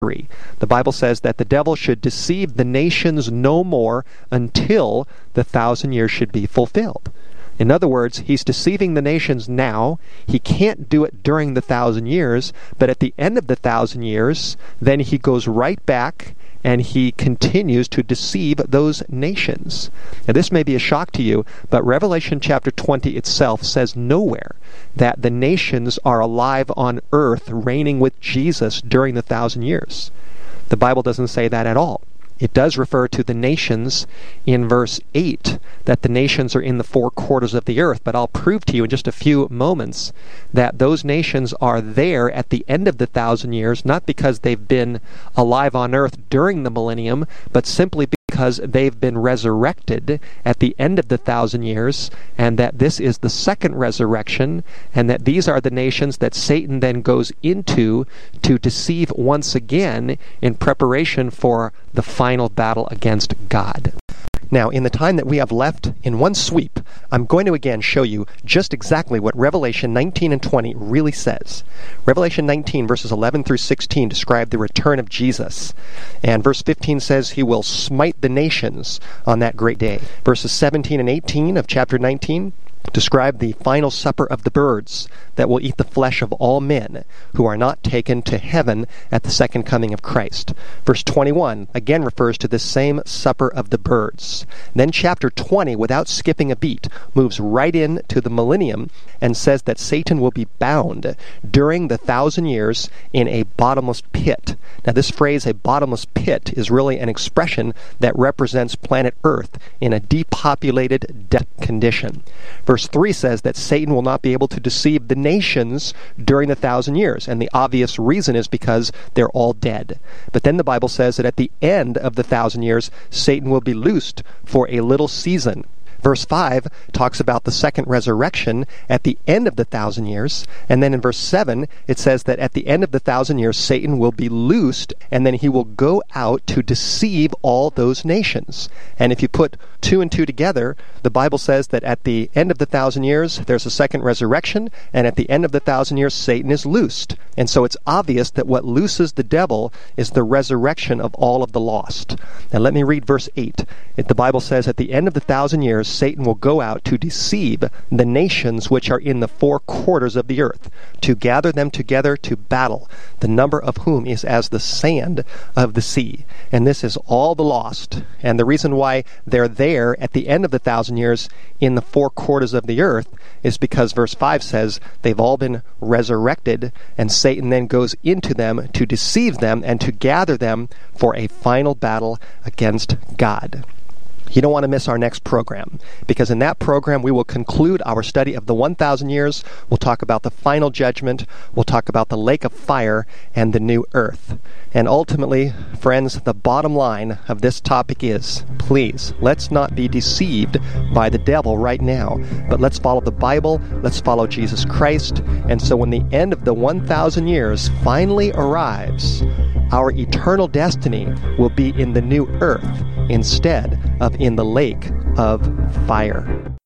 The Bible says that the devil should deceive the nations no more until the 1,000 years should be fulfilled. In other words, he's deceiving the nations now. He can't do it during the 1,000 years, but at the end of the 1,000 years, then he goes right back and he continues to deceive those nations. Now, this may be a shock to you, but Revelation chapter 20 itself says nowhere that the nations are alive on earth reigning with Jesus during the 1,000 years. The Bible doesn't say that at all. It does refer to the nations in verse 8, that the nations are in the four quarters of the earth, but I'll prove to you in just a few moments that those nations are there at the end of the 1,000 years, not because they've been alive on earth during the millennium, but simply because they've been resurrected at the end of the 1,000 years, and that this is the second resurrection, and that these are the nations that Satan then goes into to deceive once again in preparation for the final battle against God. Now, in the time that we have left, in one sweep, I'm going to again show you just exactly what Revelation 19 and 20 really says. Revelation 19, verses 11 through 16 describe the return of Jesus. And verse 15 says he will smite the nations on that great day. Verses 17 and 18 of chapter 19 describe the final supper of the birds that will eat the flesh of all men who are not taken to heaven at the second coming of Christ. Verse 21 again refers to this same supper of the birds. Then chapter 20, without skipping a beat, moves right into the millennium and says that Satan will be bound during the 1,000 years in a bottomless pit. Now, this phrase, a bottomless pit, is really an expression that represents planet Earth in a depopulated, death condition. Verse 3 says that Satan will not be able to deceive the nations during the 1,000 years, and the obvious reason is because they're all dead. But then the Bible says that at the end of the 1,000 years, Satan will be loosed for a little season. Verse 5 talks about the second resurrection at the end of the 1,000 years. And then in verse 7, it says that at the end of the 1,000 years, Satan will be loosed, and then he will go out to deceive all those nations. And if you put 2 and 2 together, the Bible says that at the end of the 1,000 years, there's a second resurrection, and at the end of the 1,000 years, Satan is loosed. And so it's obvious that what looses the devil is the resurrection of all of the lost. Now let me read verse 8. The Bible says, at the end of the 1,000 years, Satan will go out to deceive the nations which are in the four quarters of the earth, to gather them together to battle, the number of whom is as the sand of the sea. And this is all the lost. And the reason why they're there at the end of the 1,000 years in the four quarters of the earth is because verse 5 says they've all been resurrected, and Satan then goes into them to deceive them and to gather them for a final battle against God. You don't want to miss our next program, because in that program we will conclude our study of the 1,000 years. We'll talk about the final judgment. We'll talk about the lake of fire and the new earth. And ultimately, friends, the bottom line of this topic is, please, let's not be deceived by the devil right now, but let's follow the Bible, let's follow Jesus Christ, and so when the end of the 1,000 years finally arrives, our eternal destiny will be in the new earth instead of in the lake of fire.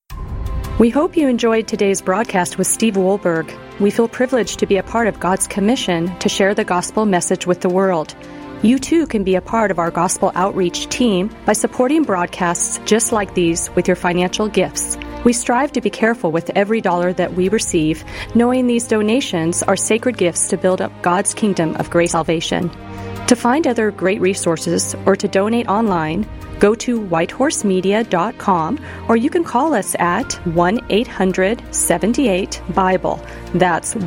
We hope you enjoyed today's broadcast with Steve Wohlberg. We feel privileged to be a part of God's commission to share the gospel message with the world. You too can be a part of our gospel outreach team by supporting broadcasts just like these with your financial gifts. We strive to be careful with every dollar that we receive, knowing these donations are sacred gifts to build up God's kingdom of grace salvation. To find other great resources or to donate online, go to whitehorsemedia.com, or you can call us at 1-800-78-BIBLE. That's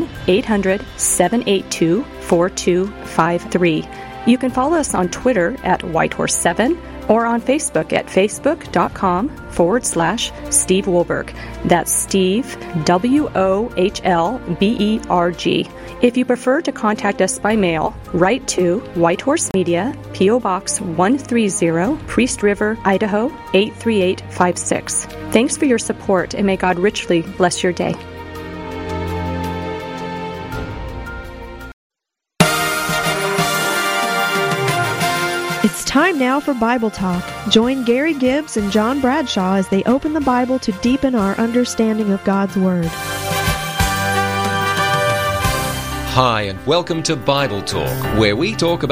1-800-782-4253. You can follow us on Twitter at Whitehorse7 or on Facebook at facebook.com/Steve Wohlberg. That's Steve, Wohlberg. If you prefer to contact us by mail, write to White Horse Media, P.O. Box 130, Priest River, Idaho 83856. Thanks for your support, and may God richly bless your day. It's time now for Bible Talk. Join Gary Gibbs and John Bradshaw as they open the Bible to deepen our understanding of God's Word. Hi, and welcome to Bible Talk, where we talk about